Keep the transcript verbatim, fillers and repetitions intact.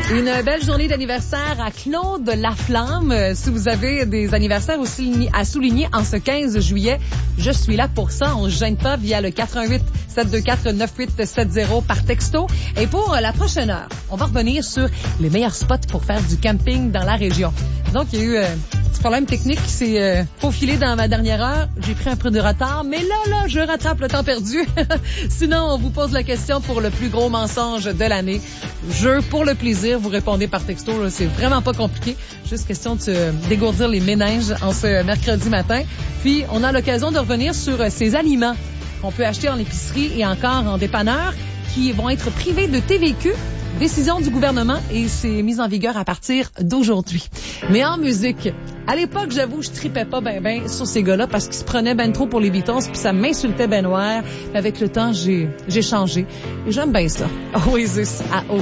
Une belle journée d'anniversaire à Claude Laflamme. Si vous avez des anniversaires aussi à souligner en ce quinze juillet, je suis là pour ça. On ne gêne pas via le quatre un huit, sept deux quatre, neuf huit sept zéro par texto. Et pour la prochaine heure, on va revenir sur les meilleurs spots pour faire du camping dans la région. Donc, il y a eu euh, un petit problème technique qui s'est euh, faufilé dans ma dernière heure. J'ai pris un peu de retard, mais là, là, je rattrape le temps perdu. Sinon, on vous pose la question pour le plus gros mensonge de l'année. Jeu pour le plaisir, vous répondez par texto. Là, c'est vraiment pas compliqué. Juste question de se dégourdir les méninges en ce mercredi matin. Puis, on a l'occasion de revenir sur euh, ces aliments qu'on peut acheter en épicerie et encore en dépanneur qui vont être privés de T V Q. Décision du gouvernement et c'est mis en vigueur à partir d'aujourd'hui. Mais en musique, à l'époque, j'avoue, je tripais pas ben ben sur ces gars-là parce qu'ils se prenaient ben trop pour les Beatles puis ça m'insultait ben noir. Mais avec le temps, j'ai j'ai changé et j'aime bien ça. Oasis à